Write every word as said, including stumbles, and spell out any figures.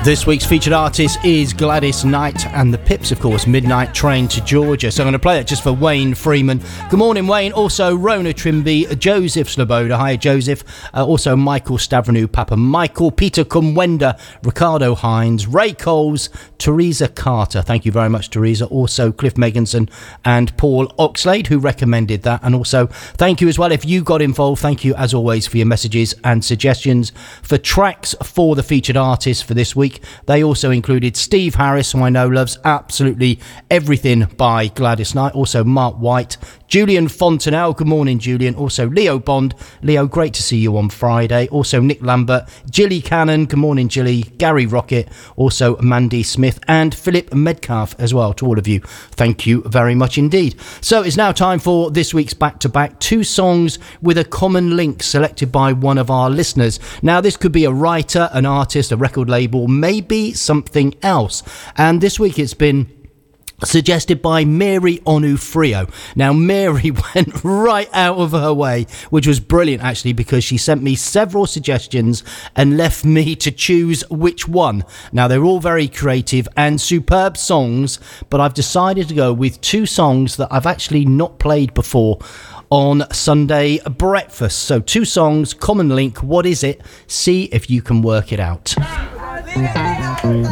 This week's featured artist is Gladys Knight and the Pips, of course, Midnight Train to Georgia. So I'm going to play it just for Wayne Freeman. Good morning, Wayne. Also, Rona Trimby, Joseph Sloboda. Hi, Joseph. Uh, also, Michael Stavranu, Papa Michael, Peter Kumwenda, Ricardo Hines, Ray Coles, Teresa Carter. Thank you very much, Teresa. Also, Cliff Meganson and Paul Oxlade, who recommended that. And also, thank you as well if you got involved. Thank you, as always, for your messages and suggestions for tracks for the featured artists for this week. They also included Steve Harris, who I know loves absolutely everything by Gladys Knight. Also Mark White, Julian Fontanelle. Good morning, Julian. Also Leo Bond. Leo, great to see you on Friday. Also Nick Lambert, Gilly Cannon. Good morning, Gilly. Gary Rocket. Also Mandy Smith and Philip Medcalf as well. To all of you, thank you very much indeed. So it's now time for this week's back-to-back. Two songs with a common link selected by one of our listeners. Now, this could be a writer, an artist, a record label, maybe something else. And this week it's been suggested by Mary Onufrio. Now, Mary went right out of her way, which was brilliant actually, because she sent me several suggestions and left me to choose which one. Now, they're all very creative and superb songs, but I've decided to go with two songs that I've actually not played before on Sunday Breakfast. So two songs, common link. What is it? See if you can work it out.